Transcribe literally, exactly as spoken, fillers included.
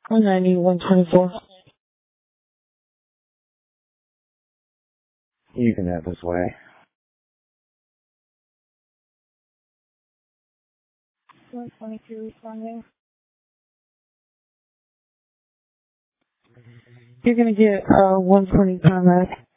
one ninety, one twenty-four. You can have this way. one twenty-two responding. You're gonna get uh one twenty time back.